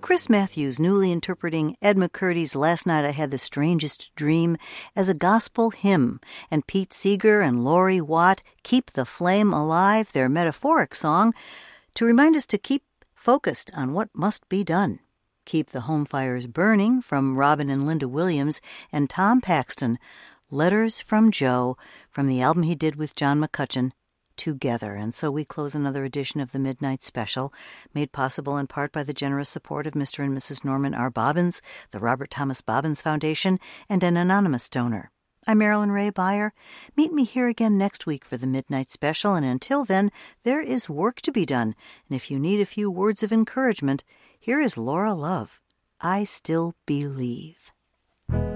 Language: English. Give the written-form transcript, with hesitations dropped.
Chris Matthews newly interpreting Ed McCurdy's Last Night I Had the Strangest Dream as a gospel hymn, and Pete Seeger and Lori Watt Keep the Flame Alive, their metaphoric song, to remind us to keep focused on what must be done. Keep the Home Fires Burning from Robin and Linda Williams and Tom Paxton, Letters from Joe from the album he did with John McCutcheon, Together. And so we close another edition of the Midnight Special, made possible in part by the generous support of Mr. and Mrs. Norman R. Bobbins, the Robert Thomas Bobbins Foundation, and an anonymous donor. I'm Marilyn Ray Beyer. Meet me here again next week for the Midnight Special, and until then, there is work to be done. And if you need a few words of encouragement, here is Laura Love, I Still Believe.